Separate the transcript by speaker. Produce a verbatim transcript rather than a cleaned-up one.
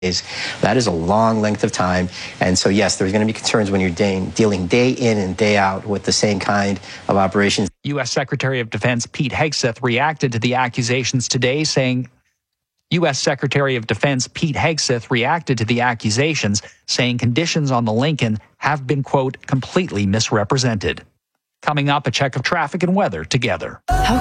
Speaker 1: That is a long length of time. And so, yes, there's going to be concerns when you're de- dealing day in and day out with the same kind of operations.
Speaker 2: U S Secretary of Defense Pete Hegseth reacted to the accusations today, saying U S Secretary of Defense Pete Hegseth reacted to the accusations, saying conditions on the Lincoln have been, quote, completely misrepresented. Coming up, a check of traffic and weather together.
Speaker 3: How